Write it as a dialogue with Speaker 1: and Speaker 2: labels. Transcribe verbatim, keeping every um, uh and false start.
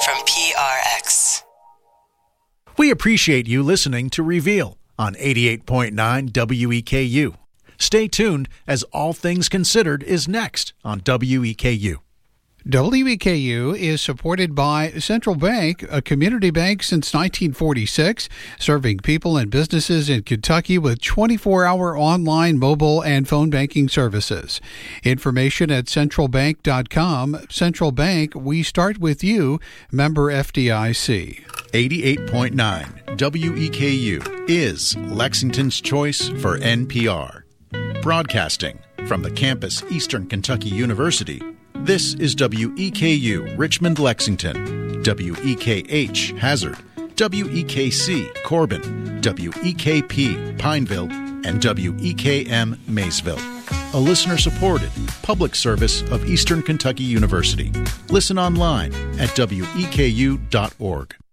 Speaker 1: from P R X.
Speaker 2: We appreciate you listening to Reveal on eighty-eight point nine W E K U. Stay tuned as All Things Considered is next on W E K U.
Speaker 3: W E K U is supported by Central Bank, a community bank since nineteen forty-six, serving people and businesses in Kentucky with twenty-four hour online, mobile, and phone banking services. Information at central bank dot com. Central Bank, we start with you. Member F D I C.
Speaker 2: eighty-eight point nine W E K U is Lexington's choice for N P R. Broadcasting from the campus Eastern Kentucky University, this is W E K U Richmond, Lexington, W E K H Hazard, W E K C Corbin, W E K P Pineville, and W E K M Maysville. A listener-supported public service of Eastern Kentucky University. Listen online at W E K U dot org.